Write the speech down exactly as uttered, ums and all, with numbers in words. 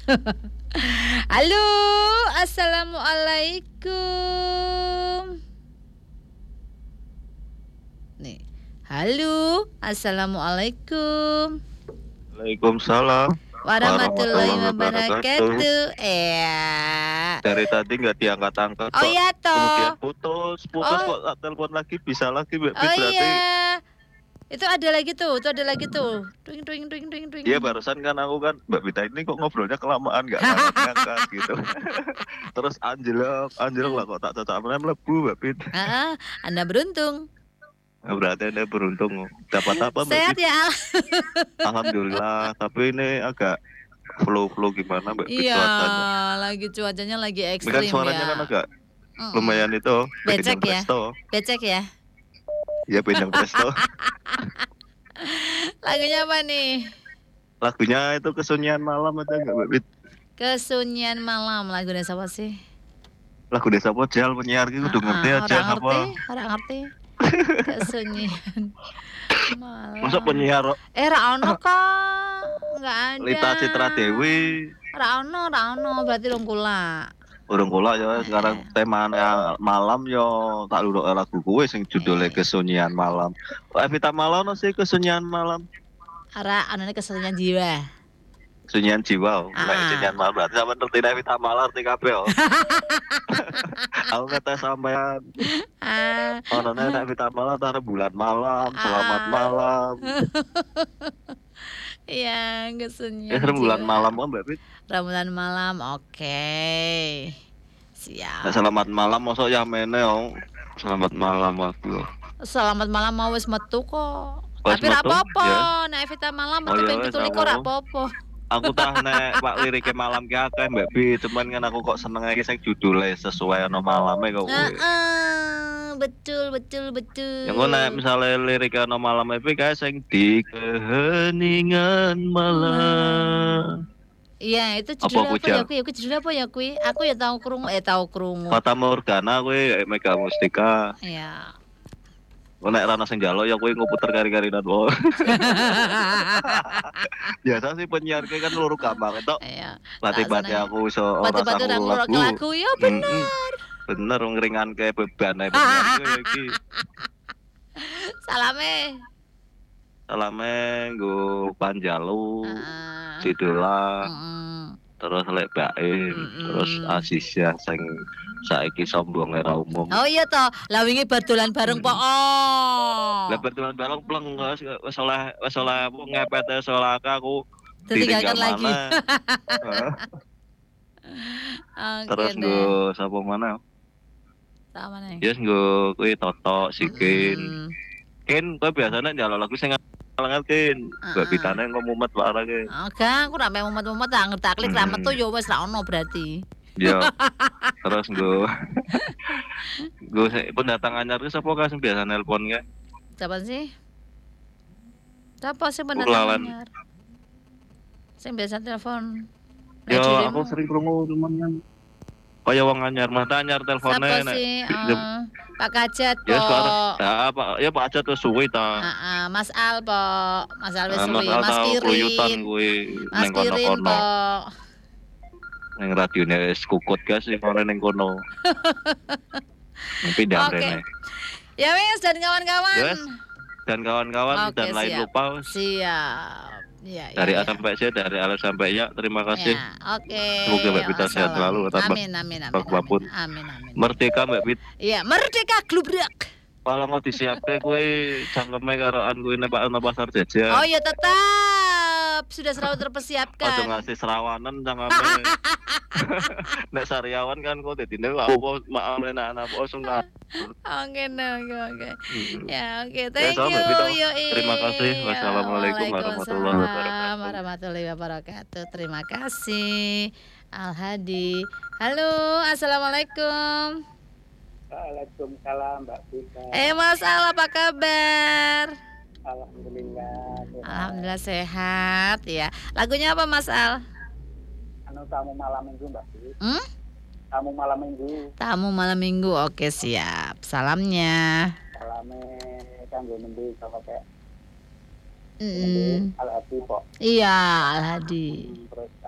Halo, assalamualaikum. Nih, halo, assalamualaikum. Waalaikumsalam Warahmatullahi warahmatullahi wabarakatuh. wabarakatuh. Iya. Dari tadi nggak diangkat-angkat Oh kok. iya Kemudian toh. putus, putus Oh, kok tak telepon lagi bisa lagi Mbak Pi oh berarti. iya. Itu ada lagi tuh, itu ada lagi tuh. Duing duing duing duing duing. Iya barusan kan aku kan Mbak Bita ini kok ngobrolnya kelamaan nggak ngangkat-ngangkat gitu. Terus anjlok, anjlok lah kok tak cocok mlebu Mbak Bit. Ah, Anda beruntung. Nah, berarti Anda beruntung. Dapat apa Mbak Sehat Bit? ya. Alhamdulillah, tapi ini agak flow-flow gimana Mbak Bit Iya, cuacanya. lagi cuacanya lagi Ini kan ekstrim suaranya ya. kan agak Mm-mm. lumayan itu, Becek benjang ya. presto. Becek ya. Ya benjang presto. Lagunya apa nih? Lagunya itu kesunyian malam ada nggak Mbak Bit? Kesunyian malam, lagu dari siapa sih? Lagu Desa Pojal penyiar gitu udah ngerti Ah, ah, aja orang apa? ngerti, orang ngerti. Kesunyian malam. Masa penyiar Eh, ra ono kok. Enggak ada. Lita Citra Dewi Ra ono, ra ono, berarti rong kula. urung kula ya sekarang Eh, temanya malam yo tak luruk lagu kuwe sing judulnya eh. kesunyian malam. Kok Evita Malano sih kesunyian malam. Ara anane kesunyian jiwa. Kesunyian jiwa. Nek Ah. kesunyian malam berarti sampean ngerti Evita Malar arti kabeh yo. Aku ngetes sampean. Ah. Ono nek Evita Malar tar bulan malam, selamat Ah. malam. Iya, Ya kesunyian serem bulan jiwa. malam kok Mbak Bit. Rambutan malam, oke. Nek Siap. selamat malam mosok ya mene yo. Selamat malam aku. Selamat malam mau wis metu kok. Wes Tapi ra metu, apa-apa, ya. nek Evita malam Oh, metu ya ping wes, pitulikur ra apa-apa. apa-apa. Aku tah nek Pak lirike malam ki akeh Mbak Bi, cuman kan aku kok seneng iki sing judule sesuai ono malame kok kuwi. Heeh, betul betul betul. Ya ngono nek misale lirike ono malame kuwi kae sing di keheningan malam. Iya, itu Apa judulnya apa, Pujal? ya kuwi? Aku judulnya apa ya kuwi? Aku ya tahu krungu eh tahu krungu. Fata Morgana kuwi Mega Mustika. Iya. Kok nek rana sing njaluk ya kuwi nguputer kari-karinan wae. Biasa sih penyiar kuwi kan luru gampang entuk. Iya. Latih-latih Rasane- aku iso ora Batu-batu usah nang ngurus nguruk lagu ya bener. Mm-mm. Bener ngeringanke beban ae penyiar kuwi iki. Salame. Salame nggo Panjalu, Heeh. Cidola, Heeh. terus Lek Baim, Mm-mm. terus Asisya sing saiki sombong era umum. Oh iya toh, lah wingi bar dolan bareng po. Lah betulan balong pleng wis wis oleh wis oleh apa ngepete solaka aku Ditinggalkan ditinggal lagi. mana. Heeh. Oke Terus deh. nggo sapa mana? Sama nih. Ya nggo kuwi Toto, Sikin. Mm-mm. Kin kowe biasane njaluk lagu sing ngalengan Kin. Mbak Ah. Bitane engko mumet wae Kin. Oke, aku ra mek mumet-mumet tak ngerti klik ra metu ya wis ra ono berarti. Ya. Terus nggo nggo sik pendatang anyar ki sapa ka sing biasa nelpon ka? Siapa sih? Siapa sih Lalen. pendatang anyar? Sing biasa telepon. Ya Eh, aku dirimu. sering krungu cuman kan kaya wong anyar mah tak anyar telpone Siapa nek sih? di- Eh, Pak Kajat ya po. sekarang ya Pak ya Pak aja tuh suwi ta. Heeh, Mas Al po. Mas Al wis Ah, Mas suwi, Al Mas tau kruyutan Kirin. kuwi Mas ning Kirin kono-kono. po. Ning radione wis kukut gas sing ora ning kono. Pindah Oke. rene. Ya wis dan kawan-kawan. Yes. Dan kawan-kawan Oke, dan lain siap. lupa Siap. Ya, dari ya, A ya. sampai Z, dari Alif sampai Ya. Terima kasih. Ya, oke. Semoga Mbak Bita sehat Wassalam. selalu, tetap Amin, amin, amin. apapun. Amin, amin. amin. Merdeka Mbak Bit. Iya, merdeka glubrak. Kalau mau disiapke kowe cangkeme karo an kowe nek Pak Pasar Jajan. Oh ya tetap sudah selalu Aja terpersiapkan. ngasih serawanan cangkeme. Nek sariawan kan kok dadi nek apa maaf nek anak apa sunat. Oke, nah, oke, oke. Hmm. Ya, oke. Thank sama, you. Bito. Yoi. Terima kasih. Wassalamualaikum warahmatullahi Waalaikumsalam wabarakatuh. warahmatullahi wabarakatuh. Terima kasih. Al Hadi. Halo, assalamualaikum. Waalaikumsalam Mbak Bita. Eh Mas Al, apa kabar? Alhamdulillah. sehat. Alhamdulillah sehat ya. Lagunya apa Mas Al? Anu tamu malam minggu Mbak Bita. Hmm? Tamu malam minggu. Tamu malam minggu. Oke, siap. Salamnya. Salame kanggo nembe saka Pak. Mm. Al Hadi kok. Iya, Al Hadi. Terus